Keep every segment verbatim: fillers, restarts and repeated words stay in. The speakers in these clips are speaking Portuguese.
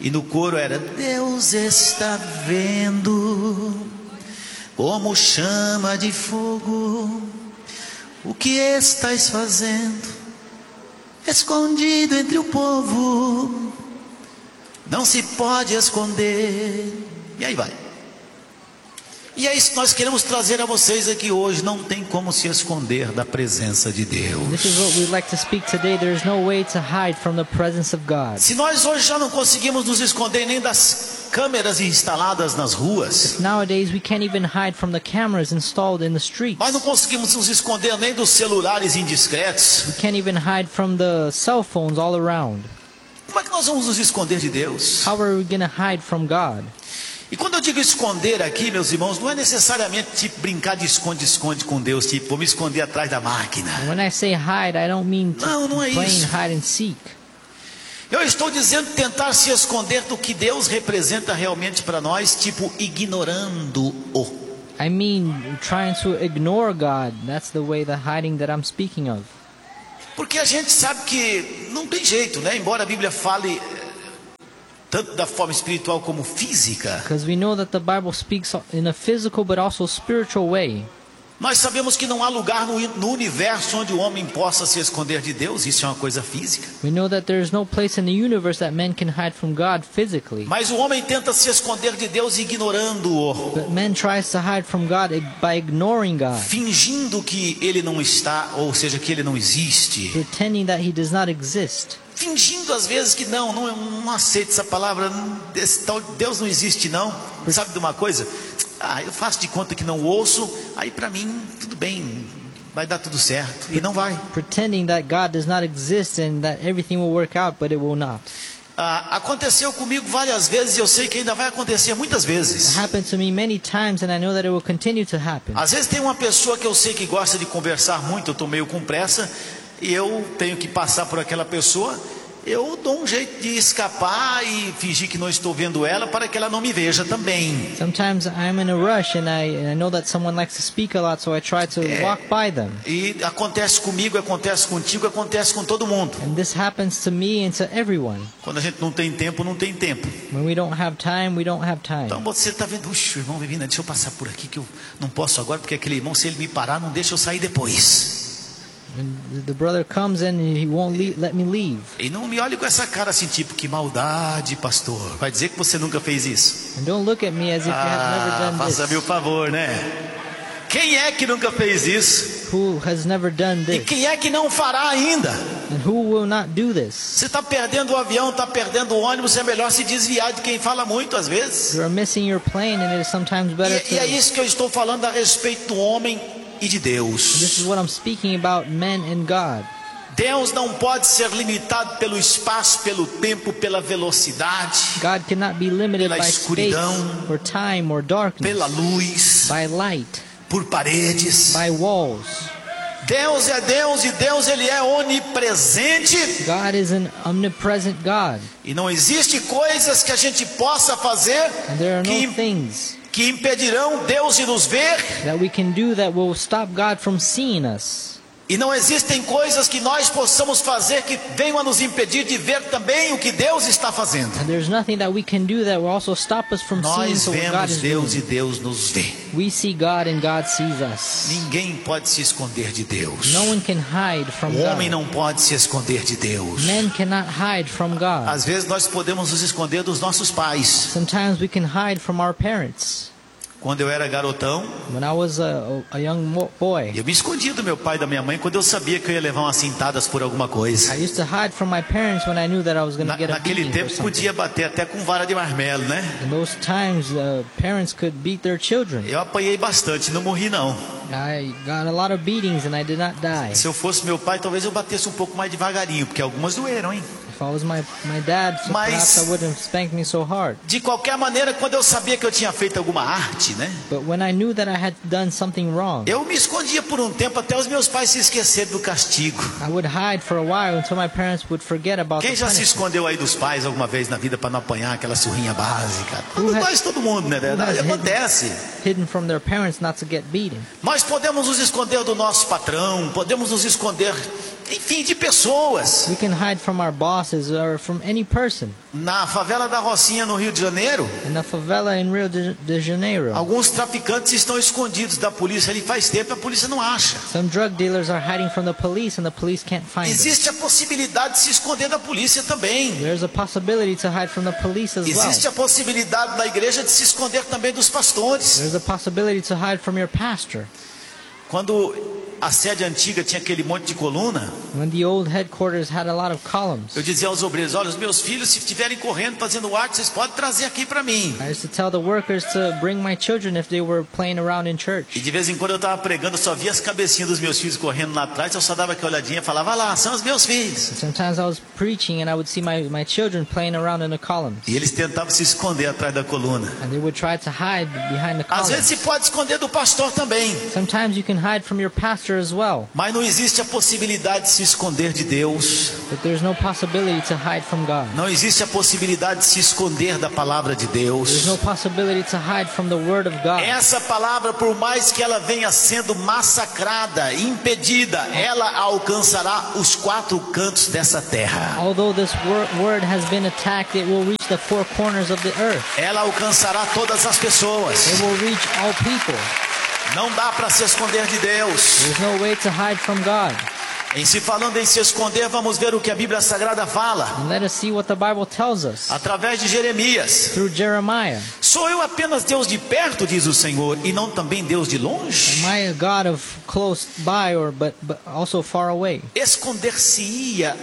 E no coro era: Deus está vendo como chama de fogo o que estás fazendo, escondido entre o povo, não se pode esconder. E aí vai. E é isso que nós queremos trazer a vocês aqui hoje. Não tem como se esconder da presença de Deus. This is what we'd like to speak today. There is no way to hide from the presence of God. Se nós hoje já não conseguimos nos esconder nem das câmeras instaladas nas ruas, Nowadays we can't even hide from the cameras installed in the streets. nós não conseguimos nos esconder nem dos celulares indiscretos. We can't even hide from the cell phones all around. Como é que nós vamos nos esconder de Deus? How are we going to hide from God? E quando eu digo esconder aqui, meus irmãos, não é necessariamente tipo brincar de esconde-esconde com Deus, tipo, vou me esconder atrás da máquina. When I say hide, I don't mean to Não, não é playing isso. hide and seek. Eu estou dizendo tentar se esconder do que Deus representa realmente para nós, tipo ignorando-o. I mean trying to ignore God. That's the way the hiding that I'm speaking of. Porque a gente sabe que não tem jeito, né? Embora a Bíblia fale tanto da forma espiritual como física, Because we know that the Bible speaks in a physical but also spiritual way. nós sabemos que não há lugar no, no universo onde o homem possa se esconder de Deus. Isso é uma coisa física. We know that there is no place in the universe that man can hide from God physically. Mas o homem tenta se esconder de Deus ignorando-o, But man tries to hide from God by ignoring God, fingindo que ele não está, ou seja, que ele não existe. pretending that he does not exist. Fingindo às vezes que não, não, não aceito essa palavra, esse tal Deus não existe não. Sabe de uma coisa? Ah, eu faço de conta que não ouço, aí para mim tudo bem, vai dar tudo certo. E não vai. Pretending that God does not exist and that everything will work out, but it will not. Ah, aconteceu comigo várias vezes e eu sei que ainda vai acontecer muitas vezes. It happened to me many times and I know that it will continue to happen. Às vezes tem uma pessoa que eu sei que gosta de conversar muito, eu estou meio com pressa e eu tenho que passar por aquela pessoa. Eu dou um jeito de escapar e fingir que não estou vendo ela para que ela não me veja também. Sometimes I'm in a rush and I, and I know that someone likes to speak a lot, so I try to É. walk by them. E acontece comigo, acontece contigo, acontece com todo mundo. And this happens to me and to everyone. Quando a gente não tem tempo, não tem tempo. When we don't have time, we don't have time. Então você está vendo, uxa, irmão Vivina, deixa eu passar por aqui que eu não posso agora, porque aquele irmão, se ele me parar, não deixa eu sair depois. And the brother comes in and he won't le- let me leave. E não me olhe com essa cara assim, tipo, que maldade, pastor. Vai dizer que você nunca fez isso. And don't look at me as if you have never Ah, done faça-me o this. favor, né? Quem é que nunca fez isso? Who has never done E this? quem é que não fará ainda? And who will not do this? Você está perdendo o avião, está perdendo o ônibus, é melhor se desviar de quem fala muito às vezes. You are missing your plane and it is sometimes better E, e é to... isso que eu estou falando a respeito do homem e de This Deus. is what I'm speaking about, men and God. Deus não pode ser limitado pelo espaço, pelo tempo, pela velocidade, God cannot be limited Pela by space escuridão, or time or darkness, pela luz, by light, por paredes. by walls. Deus é Deus e Deus ele é onipresente. God is an omnipresent God. E não existe coisas que a gente possa fazer And there are que, no things que impedirão Deus de nos ver. that we can do that will stop God from seeing us. E não existem coisas que nós possamos fazer que venham a nos impedir de ver também o que Deus está fazendo. And there's nothing that we can do that will also stop us from seeing Nós what God vemos is Deus e doing. Deus nos vê. We see God and God sees us. Ninguém pode se esconder de Deus. No one can hide from O homem God. não pode se esconder de Deus. Men cannot hide from God. Às vezes nós podemos nos esconder dos nossos pais. Sometimes we can hide from our parents. Quando eu era garotão, When I was a, a young mo- boy, eu me escondia do meu pai e da minha mãe quando eu sabia que eu ia levar umas cintadas por alguma coisa. I used to hide from my parents when I knew that I was going to Na, get a naquele beating for tempo something. podia bater até com vara de marmelo, né? In those times, uh, parents could beat their children. Eu apanhei bastante, não morri não. I got a lot of beatings and I did not die. Se eu fosse meu pai, talvez eu batesse um pouco mais devagarinho, porque algumas doeram, hein? If I was my, my dad, so Mas- perhaps I wouldn't have spanked me so hard. De qualquer maneira, quando eu sabia que eu tinha feito alguma arte, né? But when I knew that I had done something wrong, Eu me escondia por um tempo até os meus pais se esquecerem do castigo. I would hide for a while until my parents would forget about Quem the já se punishment. escondeu aí dos pais alguma vez na vida para não apanhar aquela surrinha básica? Who Todo, has- nós, todo mundo, né? Verdade? has hidden- Acontece. Hidden from their parents not to get beaten. Nós podemos nos esconder do nosso patrão, podemos nos esconder enfim, de pessoas. We can hide from our bosses or from any person. Na favela da Rocinha, no Rio de Janeiro, In the favela in Rio de, de Janeiro, alguns traficantes estão escondidos da polícia. Ali faz tempo, a polícia não acha. some drug dealers are hiding from the police and the police can't find them. Existe a possibilidade de se esconder da polícia também. There's a possibility to hide from the police as well. Existe a possibilidade da igreja de se esconder também dos pastores. There's a possibility to hide from your pastor. Quando a sede antiga tinha aquele monte de coluna, When the old headquarters had a lot of columns, eu dizia aos obreiros: olha, os meus filhos, se estiverem correndo, fazendo arte, vocês podem trazer aqui para mim. I used to tell the workers to bring my children if they were playing around in E church. de vez em quando eu estava pregando, eu só via as cabecinhas dos meus filhos correndo lá atrás, eu só dava aquela olhadinha e falava: lá, são os meus filhos. Sometimes I was preaching and I would see my, my children playing around in the columns. E eles tentavam se esconder atrás da coluna. And they would try to hide behind the Às vezes columns. se pode esconder do pastor também, Sometimes you can hide from your pastor as well. mas não existe a possibilidade de se esconder de Deus. But there's no possibility to hide from God. Não existe a possibilidade de se esconder da palavra de Deus. There's no possibility to hide from the Word of God. Essa palavra, por mais que ela venha sendo massacrada, impedida, ela alcançará os quatro cantos dessa terra. Although this wor- word has been attacked, it will reach the four corners of the earth. Ela alcançará todas as pessoas. It will reach all people. Não dá para se esconder de Deus. There's no way to hide from God. Em se falando em se esconder, vamos ver o que a Bíblia Sagrada fala. And let us see what the Bible tells us Através de Jeremias. through Jeremiah. Sou eu apenas Deus de perto, diz o Senhor, e não também Deus de longe? Am I a God of close by or but, but also far away? Esconder-se-ia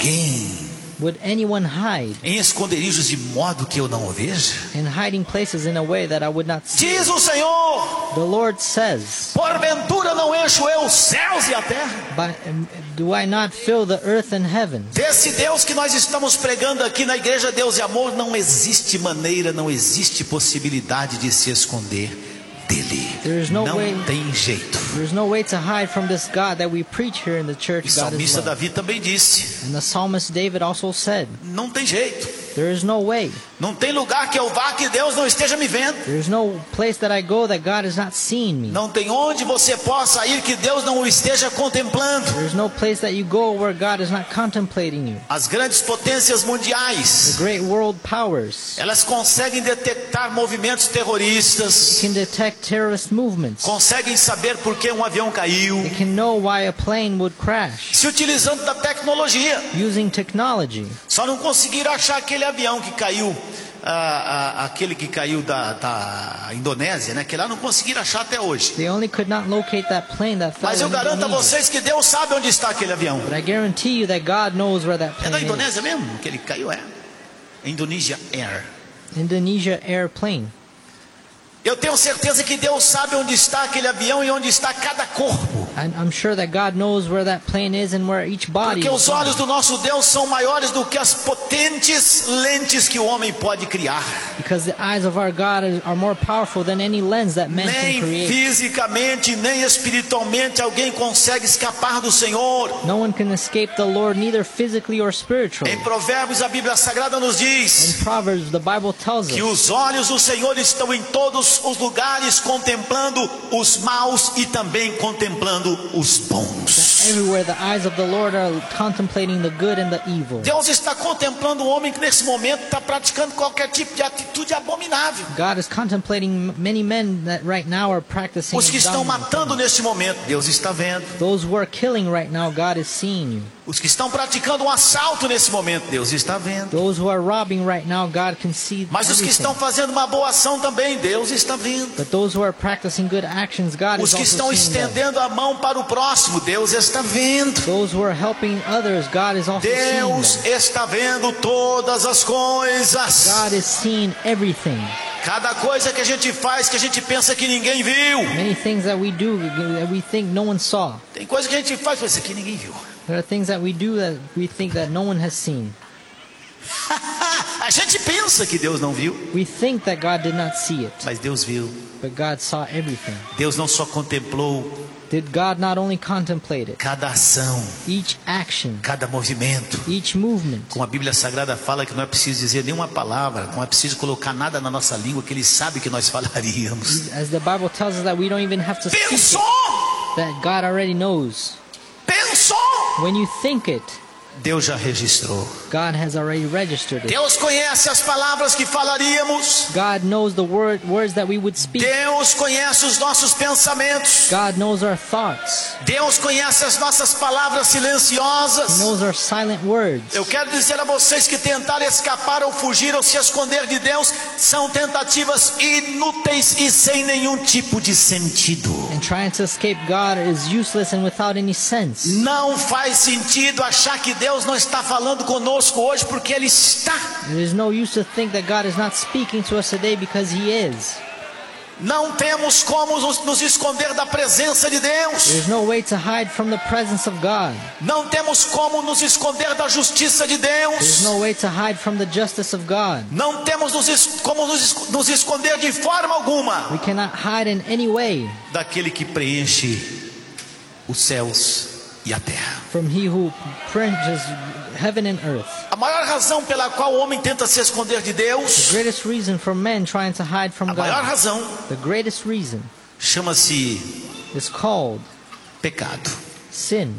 alguém Would anyone hide em esconderijos de modo que eu não o veja? in hiding places in a way that I would not see? Diz o Senhor: The Lord says, porventura não encho eu os céus e a terra? By, do I not fill the earth and heaven? Desse Deus que nós estamos pregando aqui na Igreja Deus e Amor, não existe maneira, não existe possibilidade de se esconder dele. There is no Não way- tem jeito. There's no way to hide from this God that we preach here in the church. O God is salmista love. Davi também disse: And the psalmist David also said, não tem jeito. there is no way. Não tem lugar que eu vá que Deus não esteja me vendo. There is no place that I go that God is not seeing me. Não tem onde você possa ir que Deus não o esteja contemplando. There is no place that you go where God is not contemplating you. As grandes potências The mundiais, great world powers elas conseguem detectar movimentos terroristas, can detect terrorist movements. conseguem saber por que um avião caiu, They can know why a plane would crash se utilizando da tecnologia. using technology. Só não conseguiram achar aquele avião que caiu, ah, ah, aquele que caiu da, da Indonésia, né? Que lá não conseguiram achar até hoje. They only could not locate that plane that fell Mas eu in garanto a Indonesia. vocês que Deus sabe onde está aquele avião. But I guarantee you that God knows where that É da plane is. Indonésia mesmo que ele caiu, é? Indonesia Air. Indonesia airplane. Eu tenho certeza que Deus sabe onde está aquele avião e onde está cada corpo. I'm, I'm sure that God knows where that plane is and where each body Porque is. os olhos do nosso Deus são maiores do que as potentes lentes que o homem pode criar. Because the eyes of our God are, are more powerful than any lens that man Nem can create. fisicamente, nem espiritualmente alguém consegue escapar do Senhor. No one can escape the Lord, neither physically or spiritually. Em Provérbios a Bíblia Sagrada nos diz In Proverbs, the Bible tells que us os olhos do Senhor estão em todos os lugares contemplando os maus e também contemplando os bons. everywhere the eyes of the Lord are contemplating the good and the evil. Deus está contemplando o homem que nesse momento está praticando qualquer tipo de atitude abominável. God is contemplating many men that right now are practicing Os que estão abominable matando things. neste momento, Deus está vendo. Those who are killing right now, God is seeing you. Os que estão praticando um assalto nesse momento, Deus está vendo. Those who are robbing right now, God can see Mas os que everything. estão fazendo uma boa ação também, Deus está vendo. But those who are practicing good actions, God Os is que also estão seeing them. estendendo a mão para o próximo, Deus está vendo. Those who are helping others, God is also seeing Deus them. está vendo todas as coisas. God is seeing everything. Cada coisa que a gente faz que a gente pensa que ninguém viu. Many things that we do that we think no one saw. Tem coisa que a gente faz, mas isso aqui ninguém viu. There are things that we do that we think that no one has seen. A gente pensa que Deus não viu, We think that God did not see it, mas Deus viu. but God saw everything. Deus não só contemplou Did God not only contemplate it, cada ação, each action, cada movimento. each movement? Como a Bíblia Sagrada fala que não é preciso dizer nenhuma palavra, não é preciso colocar nada na nossa língua que Ele sabe que nós falaríamos. As the Bible tells us that we don't even have to speak it, Pensou? that God already knows. Pensou? When you think it, Deus já registrou. God has already registered it. Deus conhece as palavras que falaríamos. God knows the word, words that we would speak. Deus conhece os nossos pensamentos. God knows our thoughts. Deus conhece as nossas palavras He silenciosas. knows our silent words. Eu quero dizer a vocês que tentar escapar ou fugir ou se esconder de Deus são tentativas inúteis e sem nenhum tipo de sentido. And trying to escape God is useless and without any sense. Não faz sentido achar que Deus não está falando conosco hoje, porque Ele está. There is no use to think that God is not speaking to us today, because He is. Não temos como nos nos esconder da presença de Deus. There's no way to hide from the presence of God. Não temos como nos esconder da justiça de There's Deus. no way to hide from the justice of God. Não temos nos es- como nos, es- nos esconder de forma alguma We cannot hide in any way daquele que preenche os céus e a terra. from He who princes heaven and earth. A maior razão pela qual o homem tenta se esconder de The Deus, greatest reason for men trying to hide from a maior God, razão the greatest reason, chama-se is called pecado. sin.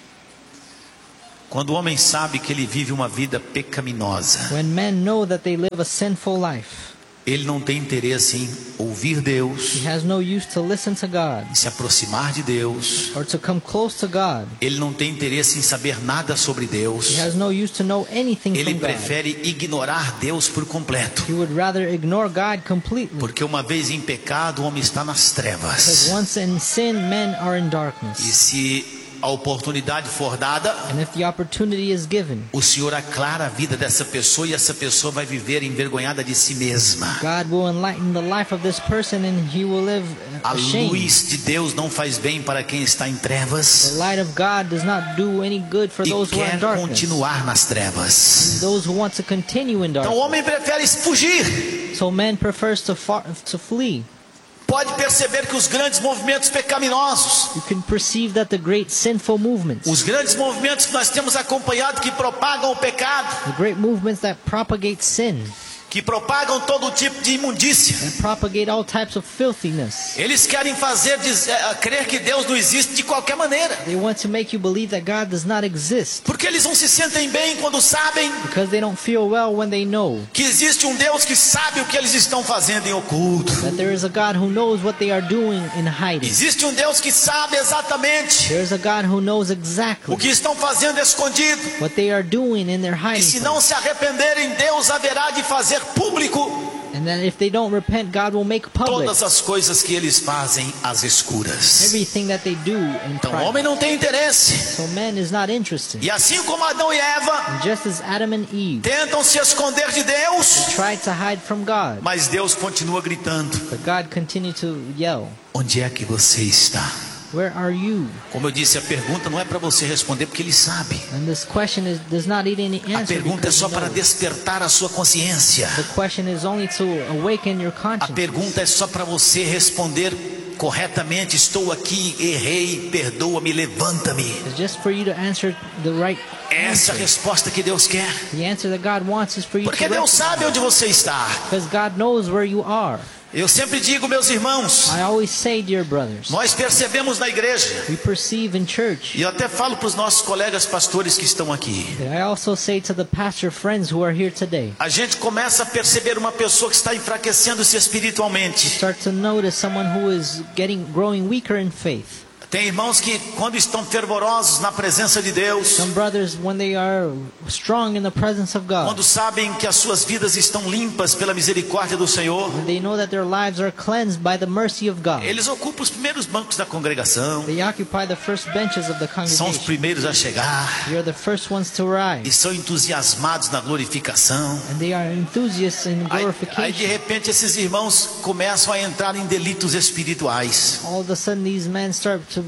Quando o homem sabe que ele vive uma vida pecaminosa, When men know that they live a sinful life, ele não tem interesse em ouvir Deus, he has no use to listen to God em se aproximar de Deus. or to come close to God. Ele não tem interesse em saber nada sobre Deus. He has no use to know anything Ele from God. prefere ignorar Deus por completo. He would rather ignore God completely. Porque uma vez em pecado, o homem está nas Because trevas. once in sin, men are in E darkness. se a oportunidade for dada, And if the opportunity is given, o Senhor aclara a vida dessa pessoa e essa pessoa vai viver envergonhada de si mesma. God will enlighten the life of this person and he will live A ashamed. luz de Deus não faz bem para quem está em The trevas light of God does not do any good for e those who are in quer darkness. continuar nas trevas. Those who want to continue in Então o darkness. homem prefere fugir. So man prefers to far, to flee. Pode perceber que os grandes movimentos pecaminosos, You can perceive that the great sinful movements, os grandes movimentos que nós temos acompanhado que propagam o pecado, the great movements that propagate sin, que propagam todo tipo de imundícia, that propagate all types of filthiness. eles querem fazer dizer, eh, crer que Deus não existe de qualquer maneira. They want to make you believe that God does not exist, Porque eles não se sentem bem quando sabem because they don't feel well when they know que existe um Deus que sabe o que eles estão fazendo em oculto. that there is a God who knows what they are doing in hiding. Existe um Deus que sabe exatamente There is a God who knows o exactly que estão fazendo escondido. what they are doing in their E hiding se place. não se arrependerem, Deus haverá de fazer público And that if they don't repent, God will make public todas as coisas que eles fazem às escuras. everything that they do in Então o homem private. não tem interesse. So man is not interested. E assim como Adão e Eva And just as Adam and Eve tentam se esconder de Deus, tried to hide from God, mas Deus continua gritando: but God continued to yell, onde é que você está? "Where are you?" Como eu disse, a pergunta não é para você responder porque ele sabe. And this question is, does not need any A answer pergunta é because só he para knows. despertar a sua consciência. The question is only to awaken your A conscience. pergunta é só para você responder corretamente: estou aqui, errei, perdoa-me, levanta-me. It's just for you to answer the right Essa é a answer. resposta que Deus quer. The answer that God wants is for you Porque to Deus sabe recognize. onde você está. Because God knows where you are. Eu sempre digo, meus irmãos, I always say, dear brothers, nós percebemos na igreja, we perceive in church. e eu até falo para os nossos colegas pastores que estão aqui, I also say to the pastor friends who are here today, a gente começa a perceber uma pessoa que está enfraquecendo-se espiritualmente. start to notice someone who is getting growing weaker in faith. Tem irmãos que, quando estão fervorosos na presença de Deus, Some brothers, when they are strong in the presence of God, quando sabem que as suas vidas estão limpas pela misericórdia do Senhor, when they know that their lives are cleansed by the mercy of God, eles ocupam os primeiros bancos da congregação, they occupy the first benches of the são os congregation. primeiros a chegar, They are the first ones to e rise, são entusiasmados na glorificação. and they are enthusiasts in Aí, aí de glorification. repente esses irmãos começam a entrar em delitos espirituais. All of a sudden, these men start to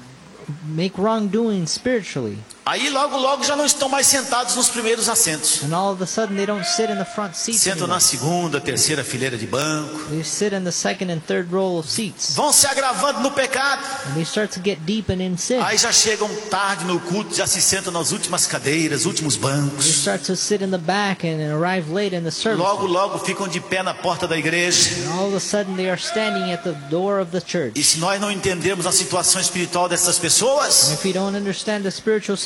make wrongdoing spiritually, Aí logo logo já não estão mais sentados nos primeiros assentos. and all of a sudden they don't sit in the front seats Sentam na anymore. segunda, terceira fileira de banco. They sit in the second and third row of seats, Vão se agravando no pecado. and they start to get deepened in sin. Aí já chegam tarde no culto, já se sentam nas últimas cadeiras, últimos They bancos. start to sit in the back and arrive late in the service. Logo logo ficam de pé na porta da igreja. And all of a sudden they are standing at the door of the church. E se nós não entendermos a situação espiritual dessas And pessoas, if we don't understand the spiritual nós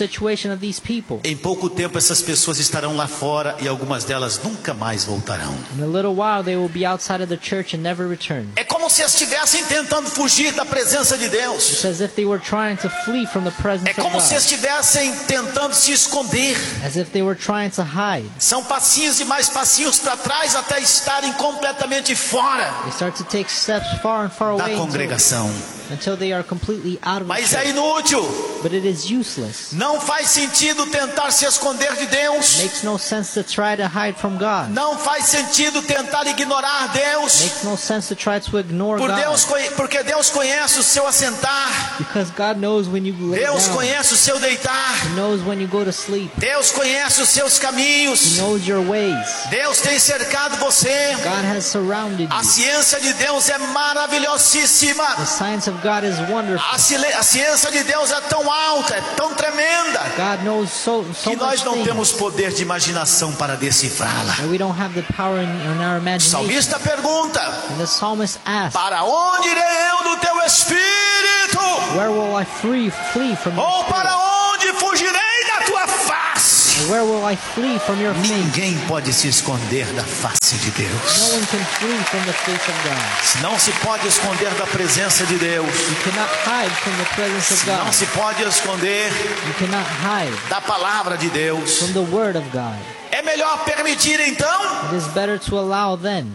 situation of these people. Em pouco tempo essas pessoas estarão lá fora e algumas delas nunca mais voltarão. In a little while they will be outside of the church and never return. É como se estivessem tentando fugir da presença de Deus. It's as if they were trying to flee from the presence É of como se God. estivessem tentando se esconder. As if they were trying to hide. São passinhos e mais passinhos para trás até estarem completamente fora They start to take steps far and far da away until, congregação. until they are completely out of the Mas é church. inútil. But it is useless. Não faz sentido tentar se esconder de Deus. Makes no sense to try to hide from God. Não faz sentido tentar ignorar Deus. Makes no sense to try to ignore Por God. Deus, porque Deus conhece o seu assentar. Because God knows when you lay Deus down. conhece o seu deitar. He knows when you go to sleep. Deus conhece os seus He caminhos. knows your ways. Deus tem cercado você. God has surrounded A you. ciência de Deus é maravilhosíssima. The science of God is wonderful. A, cile- a ciência de Deus é tão alta, é tão tremenda, God knows so so que much nós não things temos poder de imaginação para decifrá-la. that we don't have the power in, in our O imagination. salmista pergunta: And the psalmist asks, para onde irei eu do teu espírito? where will I free, flee from your Ou spirit? para onde fugirei da tua face? Or where will I flee from your face? Ninguém pode se esconder da face de No Deus. one can flee from the face of God. Não se pode esconder da presença de Deus. You cannot hide from the presence of Não God. se pode esconder You cannot hide da palavra de Deus. from the word of God. É melhor permitir então It is better to allow then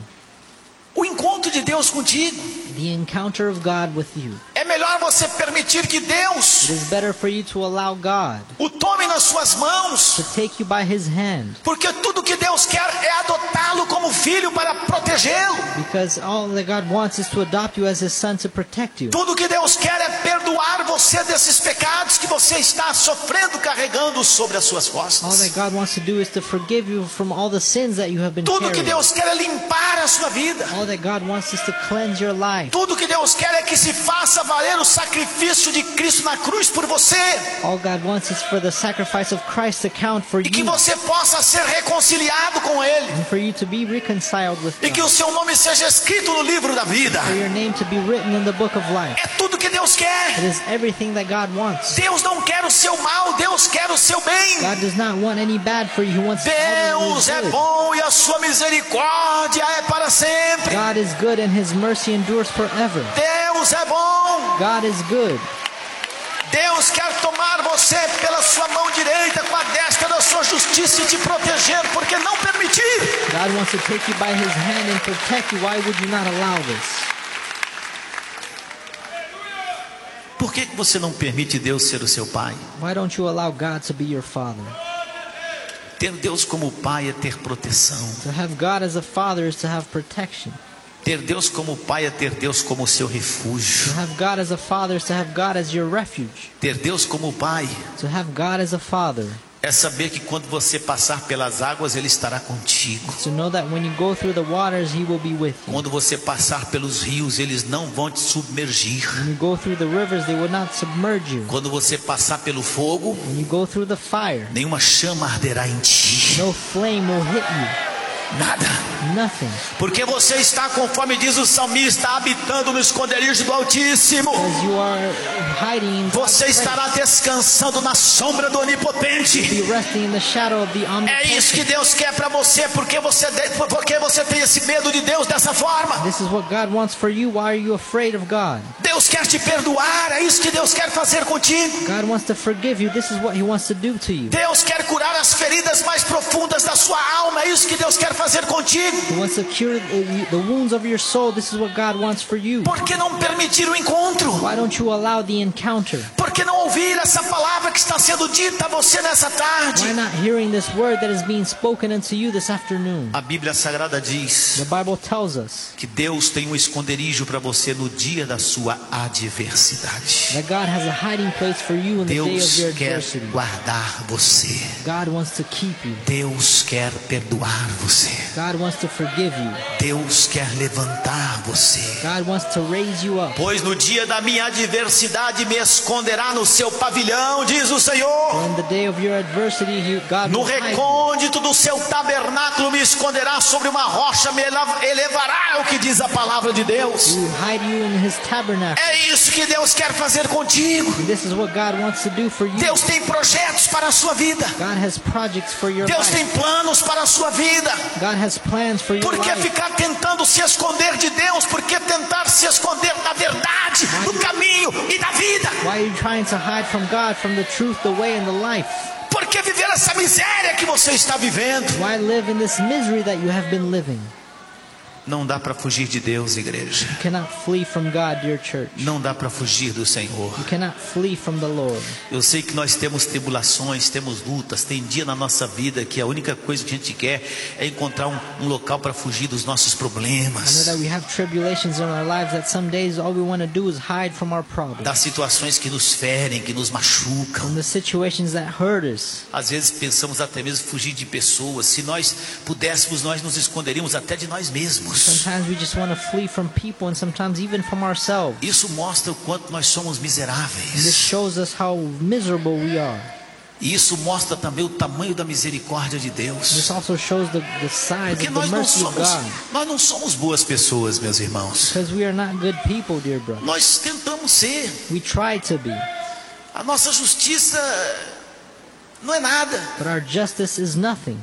o encontro de Deus contigo. the encounter of God with you. É melhor você permitir que Deus It is better for you to allow God o tome nas suas mãos. to take you by his hand. Porque tudo que Deus quer é adotá-lo como filho para protegê-lo. Because all that God wants is to adopt you as his son to protect you. Tudo que Deus quer é perdoar você desses pecados que você está sofrendo, carregando sobre as suas All costas. that God wants to do is to forgive you from all the sins that you have been Tudo que carrying. Deus quer é limpar a sua vida. All that God wants is to cleanse your life. Tudo que Deus quer é que se faça valer o sacrifício de Cristo na cruz por você. All God wants is for the sacrifice of Christ to count for E que you você possa ser reconciliado com Ele. and for you to be reconciled with E que o God. seu nome seja escrito no livro da vida. For your name to be written in the book of life. É tudo que Deus quer. It is everything that God wants. Deus não quer o seu mal, Deus quer o seu bem. God does not want any bad for you. He wants all that Deus is é good. bom e a sua misericórdia é para sempre. God is good and his mercy endures forever. Deus é bom. God is good. Deus quer tomar você pela sua mão direita com a destra da sua justiça e te proteger, porque não permitir. God wants to take you by his hand and protect you. Why would you not allow this? Por que que você não permite Deus ser o seu pai? Why don't you allow God to be your father? Ter Deus como pai é ter proteção. To have God as a father is to have protection. Ter Deus como pai é ter Deus como seu To refúgio. have God as a father is to have God as your refuge. Ter Deus como pai To have God as a father é saber que quando você passar pelas águas, Ele estará contigo. is to know that when you go through the waters, he will be with you. Quando você passar pelos rios, eles não vão te submergir. When you go through the rivers, they will not submerge you. Quando você passar pelo fogo, When you go through the fire, nenhuma chama arderá em ti. no flame will hit you. Nada. Nothing. Porque você está, conforme diz o salmista, habitando no esconderijo do Altíssimo. Because you are hiding in God's Você estará presence. descansando na sombra do Onipotente. Be resting in the shadow of the É isso que omnipotent. Deus quer para você. Porque você, porque você tem esse medo de Deus dessa forma. This is what God wants for you. Why are you afraid of God? Deus quer te perdoar. É isso que Deus quer fazer contigo. God wants to forgive you. This is what he wants to do to you. Deus quer curar as feridas mais profundas da sua alma. É isso que Deus quer fazer contigo. He wants to cure the the wounds of your soul. This is what God wants for you. Por que não permitir o encontro? Why don't you allow the encounter? Por que não ouvir essa palavra que está sendo dita a você nessa tarde? Why not hearing this word that is being spoken unto you this afternoon? A Bíblia Sagrada diz The Bible tells us que Deus tem um esconderijo para você no dia da sua adversidade. that God has a hiding place for you in the day of Deus your quer adversity. guardar você. God wants to keep you. Deus quer perdoar você. God wants to forgive you. Deus quer levantar você. God wants to raise you up. Pois no dia da minha adversidade me esconderá no seu pavilhão, diz o Senhor. For in the day of your adversity, you, God No will hide you. recôndito do seu tabernáculo me esconderá, sobre uma rocha me elevará, é o que diz a palavra de Deus. He will hide you in His tabernacle. É isso que Deus quer fazer contigo. And this is what God wants to do for you. Deus tem projetos para a sua vida. God has projects for your Deus life. tem planos para a sua vida. God has plans for your Por que life. ficar tentando se esconder de Deus? Por que tentar se esconder da verdade, do caminho e da vida? Why are you trying to hide from God, from the truth, the way, and the life? Por que viver essa miséria que você está vivendo? Why live in this misery that you have been living? Não dá para fugir de Deus, igreja. You cannot flee from God, dear church. Não dá para fugir do Senhor. You cannot flee from the Lord. Eu sei que nós temos tribulações, temos lutas, tem dia na nossa vida que a única coisa que a gente quer é encontrar um, um local para fugir dos nossos I know problemas, that we have tribulations in our lives, that some days all we want to do is hide from our problems. das situações que nos ferem, que nos machucam. From the situations that hurt us. Às vezes pensamos até mesmo fugir de pessoas. Se nós pudéssemos, nós nos esconderíamos até de nós mesmos. Sometimes we just want to flee from people, and sometimes even from ourselves. Isso mostra o quanto nós somos And this miseráveis. shows us how miserable we are. E isso mostra também o tamanho da misericórdia de Deus. This also shows the, the size Porque of the nós não mercy of somos, God. nós não somos boas pessoas, meus irmãos. Because we are not good people, dear brother. Nós tentamos ser. We try to be, A nossa justiça não é nada. but our justice is nothing.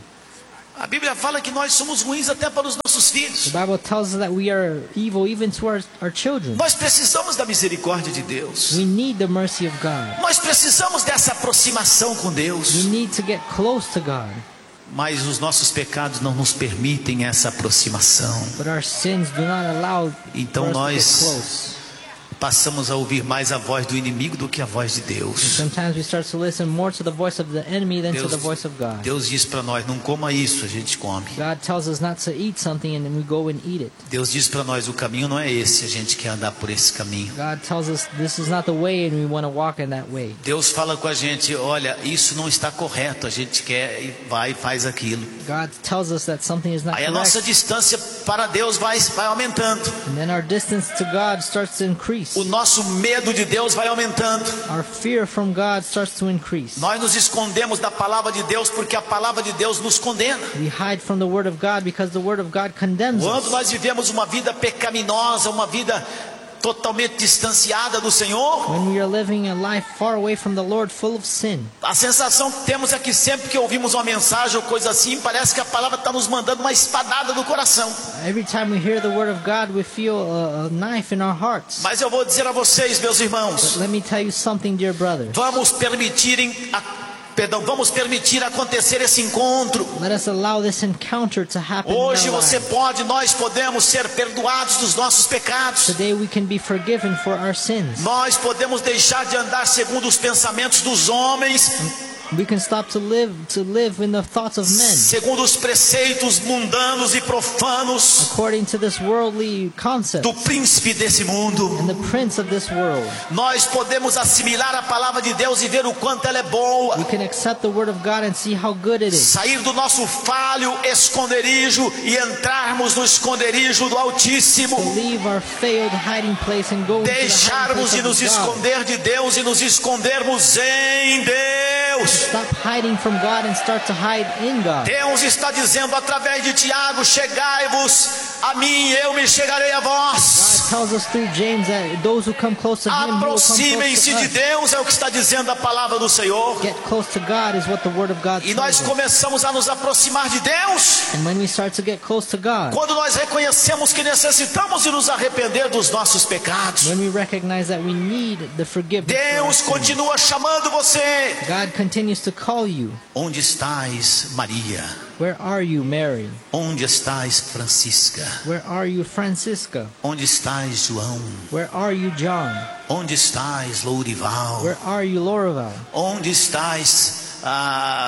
A Bíblia fala que nós somos ruins até para os nossos The filhos. Bible tells us that we are evil even to our, our children. Nós precisamos da misericórdia de Deus. We need the mercy of God. Nós precisamos dessa aproximação com We Deus. need to get close to God. Mas os nossos pecados não nos permitem essa aproximação. But our sins do not allow Então for us to nós get close. passamos a ouvir mais a voz do inimigo do que a voz de Deus. Sometimes we start to listen more to the voice of the enemy than to Deus, the voice of God. Deus diz para nós, não coma isso, a gente come. God tells us not to eat something and then we go and eat it. Deus diz para nós, o caminho não é esse, a gente quer andar por esse caminho. God tells us this is not the way and we want to walk in that way. Deus fala com a gente, olha, isso não está correto, a gente quer e vai e faz aquilo. God tells us that something is not Aí a correct. nossa distância para Deus vai, vai aumentando. And then our distance to God starts to increase. O nosso medo de Deus vai aumentando. Our fear from God starts to increase. Nós nos escondemos da palavra de Deus porque a palavra de Deus nos condena. We hide from the Word of God because the Word of God condemns Quando us. nós vivemos uma vida pecaminosa, uma vida totalmente distanciada do Senhor, When we are living a life far away from the Lord, full of sin, a sensação que temos é que sempre que ouvimos uma mensagem ou coisa assim, parece que a palavra está nos mandando uma espadada no coração. every time we hear the Word of God, we feel a, a knife in our hearts. Mas eu vou dizer a vocês, meus irmãos, Let me tell you something, dear brother. vamos permitirem a, perdão, vamos permitir acontecer esse encontro. Let us allow this encounter to happen Hoje in our você lives. pode, nós podemos ser perdoados dos nossos pecados. Today we can be forgiven for our sins. Nós podemos deixar de andar segundo os pensamentos dos homens, We can stop to live to live in the thoughts of men, segundo os preceitos mundanos e profanos according to this worldly concept do príncipe desse mundo. and the prince of this world. Nós podemos assimilar a palavra de Deus e ver o quanto ela é boa. We can accept the Word of God and see how good it is. Sair do nosso falho esconderijo e entrarmos no esconderijo do Altíssimo. To leave our failed hiding place and go into the hiding Deixarmos place de nos of God. esconder de Deus e nos escondermos em Deus. Stop hiding from God and start to hide in God. Deus está dizendo através de Tiago, chegai-vos a mim, eu me chegarei a vós. God tells us through James that those who come close to Him, He will come close Aproximem-se to de us. Deus, é o que está dizendo a palavra do Senhor. Get close to God is what the Word of God E nós tells us. começamos a nos aproximar de Deus And when we start to get close to God, quando nós reconhecemos que necessitamos de nos arrepender dos nossos pecados. when we recognize that we need the forgiveness for our Deus sins, continua chamando você. God continues to call you. Onde estás, Maria? Where are you, Mary? Onde estás, Francisca? Where are you, Francisca? Onde estás, João? Where are you, John? Onde estás, Lourival? Where are you, Lorival? Onde estás, ah,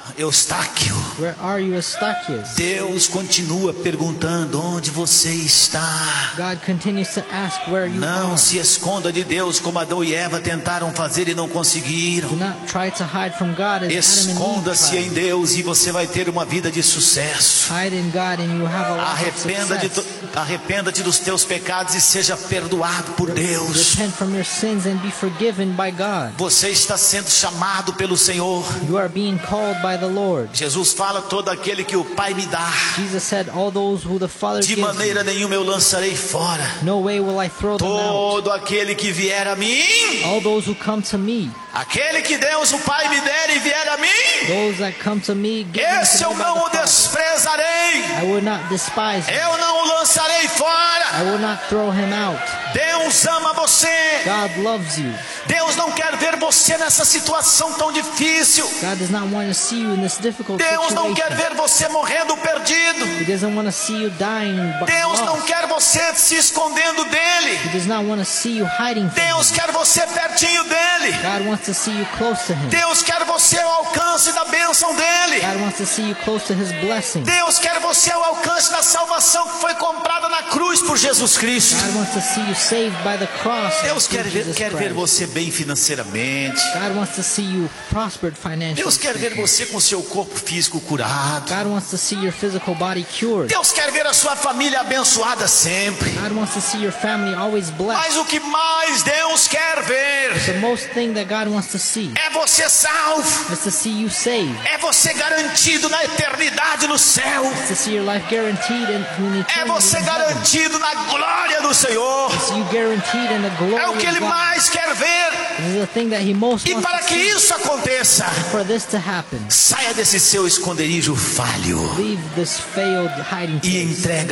Eustáquio. Where are you, Eustachius? Deus continua perguntando onde você está. God continues to ask where you Não are. se esconda de Deus como Adão e Eva tentaram fazer e não conseguiram. Do not try to hide from God as Adam and Eve Esconda-se em tried. Deus e você vai ter uma vida de sucesso. Hide in God and you have a lot of Arrependa de success. tu- arrependa-te dos teus pecados e seja perdoado por Deus. Repent from your sins and be forgiven by God. Você está sendo chamado pelo Senhor. You are being called by the Lord. Jesus fala: todo aquele que o Pai me dá, Jesus said, all those who the Father de gives me, maneira nenhuma eu lançarei fora. no way will I throw them out. Todo aquele que vier a mim, All those who come to me, aquele que Deus o Pai me der e vier a mim, those that come to me, give them esse to eu me by não the o Father. desprezarei. I will not despise him. Eu não o lançarei fora. I will not throw him out. Deus ama você. God loves you. Deus não quer ver você nessa situação tão difícil. God does not want to see you in this difficult Deus não quer situation. ver você morrendo perdido. He doesn't want to see you dying but Deus não lost. quer você se escondendo dele. He does not want to see you hiding from Deus him. quer você pertinho dele. God wants to see you close to him. Deus quer você ao alcance da bênção dele. God wants to see you close to his blessing. Deus quer você ao alcance da salvação que foi comprada na cruz por Jesus Cristo. God wants to see you saved by the cross. of Deus quer ver, Jesus quer ver Christ. você bem financeiramente. God wants to see you prospered financially. Deus quer ver speaking. você com seu corpo físico curado. God wants to see your physical body cured. Deus quer ver a sua família abençoada sempre. God wants to see your family always blessed. Mas o que mais Deus quer ver The most thing that God wants to see é você salvo. is to see you saved. É você garantido na eternidade no céu. To see your life guaranteed in, in eternity. É você in heaven. garantido na glória do Senhor. See you guaranteed in the glory É o of que Ele God. mais quer ver. This is the thing that He most E wants para to que see. isso aconteça, For this to happen, saia desse seu esconderijo falho leave this failed hiding e place entrega